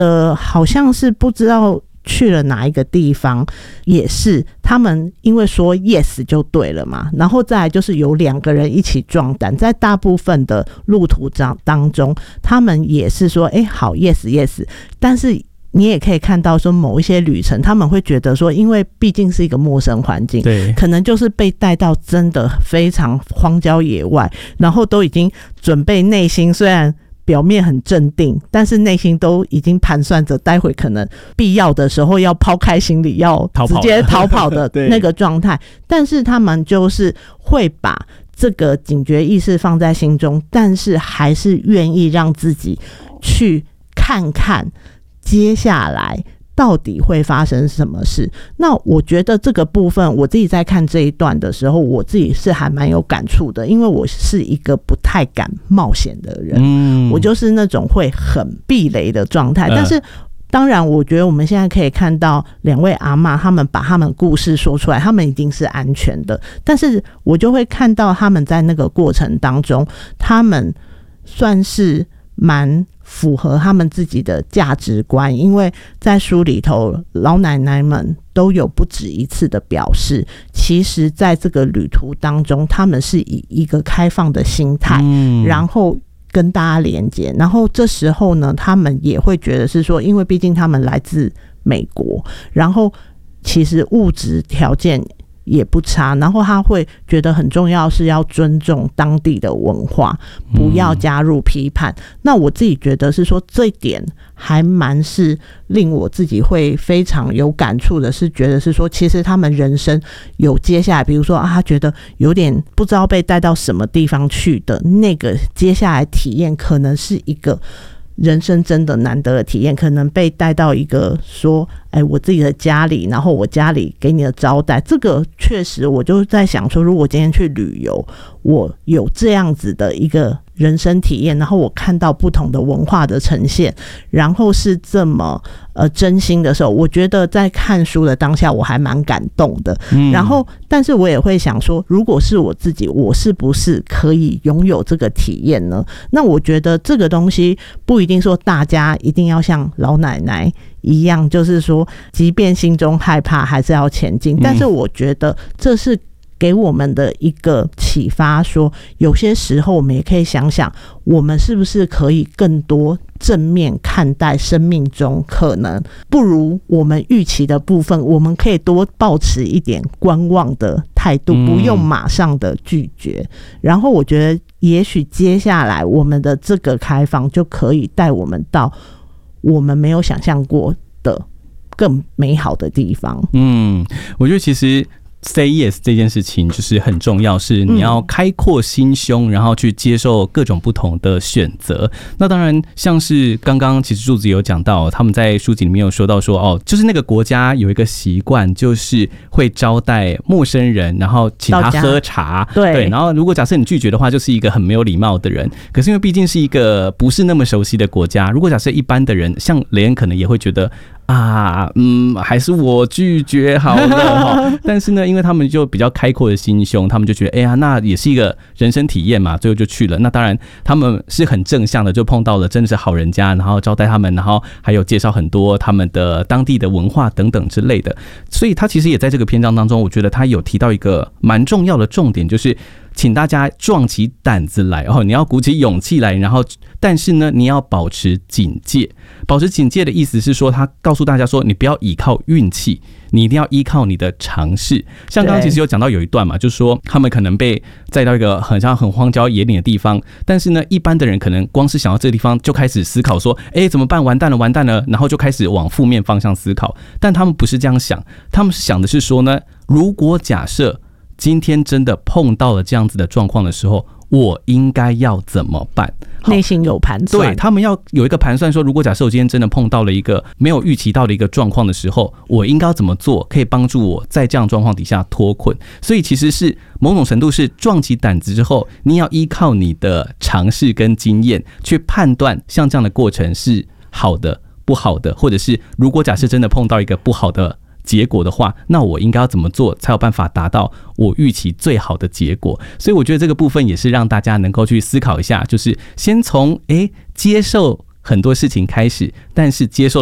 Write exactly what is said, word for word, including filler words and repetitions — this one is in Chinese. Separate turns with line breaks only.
呃，好像是不知道去了哪一个地方，也是他们因为说 yes 就对了嘛，然后再来就是有两个人一起壮胆，在大部分的路途当中，他们也是说，哎，好 yes yes， 但是你也可以看到说某一些旅程，他们会觉得说，因为毕竟是一个陌生环境，
对，
可能就是被带到真的非常荒郊野外，然后都已经准备内心虽然表面很镇定，但是内心都已经盘算着待会可能必要的时候要抛开行李要直接逃跑的那个状态但是他们就是会把这个警觉意识放在心中，但是还是愿意让自己去看看接下来到底会发生什么事。那我觉得这个部分我自己在看这一段的时候，我自己是还蛮有感触的，因为我是一个不太敢冒险的人、嗯、我就是那种会很避雷的状态、呃、但是当然我觉得我们现在可以看到两位阿嬷他们把他们故事说出来，他们一定是安全的，但是我就会看到他们在那个过程当中，他们算是蛮符合他们自己的价值观，因为在书里头老奶奶们都有不止一次的表示，其实在这个旅途当中他们是以一个开放的心态、嗯、然后跟大家连接，然后这时候呢他们也会觉得是说，因为毕竟他们来自美国，然后其实物质条件也不差，然后他会觉得很重要是要尊重当地的文化，不要加入批判、嗯、那我自己觉得是说这一点还蛮是令我自己会非常有感触的，是觉得是说其实他们人生有接下来比如说啊，他觉得有点不知道被带到什么地方去的那个接下来体验，可能是一个人生真的难得的体验，可能被带到一个说哎，我自己的家里，然后我家里给你的招待，这个确实我就在想说，如果今天去旅游，我有这样子的一个人生体验，然后我看到不同的文化的呈现，然后是这么呃真心的时候，我觉得在看书的当下我还蛮感动的、嗯、然后但是我也会想说，如果是我自己，我是不是可以拥有这个体验呢？那我觉得这个东西不一定说大家一定要像老奶奶一样，就是说即便心中害怕还是要前进，但是我觉得这是给我们的一个启发，说有些时候我们也可以想想，我们是不是可以更多正面看待生命中可能不如我们预期的部分，我们可以多抱持一点观望的态度，不用马上的拒绝、嗯、然后我觉得也许接下来我们的这个开放就可以带我们到我们没有想象过的更美好的地方。嗯，
我觉得其实say yes 这件事情就是很重要，是你要开阔心胸、嗯、然后去接受各种不同的选择。那当然像是刚刚其实柱子有讲到，他们在书籍里面有说到说哦，就是那个国家有一个习惯，就是会招待陌生人，然后请他喝茶， 对, 对，然后如果假设你拒绝的话，就是一个很没有礼貌的人。可是因为毕竟是一个不是那么熟悉的国家，如果假设一般的人，像雷恩可能也会觉得啊，嗯，还是我拒绝好了但是呢，因为他们就比较开阔的心胸，他们就觉得，哎呀，那也是一个人生体验嘛，最后就去了。那当然，他们是很正向的，就碰到了真的是好人家，然后招待他们，然后还有介绍很多他们的当地的文化等等之类的。所以他其实也在这个篇章当中，我觉得他有提到一个蛮重要的重点，就是请大家壮起胆子来，哦，你要鼓起勇气来，然后但是呢，你要保持警戒。保持警戒的意思是说，他告诉大家说，你不要依靠运气，你一定要依靠你的尝试。像刚刚其实有讲到有一段嘛，就是说他们可能被载到一个很像很荒郊野岭的地方，但是呢，一般的人可能光是想到这个地方就开始思考说，哎，怎么办？完蛋了，完蛋了，然后就开始往负面方向思考。但他们不是这样想，他们想的是说呢，如果假设今天真的碰到了这样子的状况的时候，我应该要怎么办？
内心有盘算，
对，他们要有一个盘算说，如果假设我今天真的碰到了一个没有预期到的一个状况的时候，我应该要怎么做可以帮助我在这样状况底下脱困。所以其实是某种程度是壮起胆子之后，你要依靠你的尝试跟经验去判断像这样的过程是好的不好的，或者是如果假设真的碰到一个不好的结果的话，那我应该要怎么做才有办法达到我预期最好的结果。所以我觉得这个部分也是让大家能够去思考一下，就是先从诶接受很多事情开始，但是接受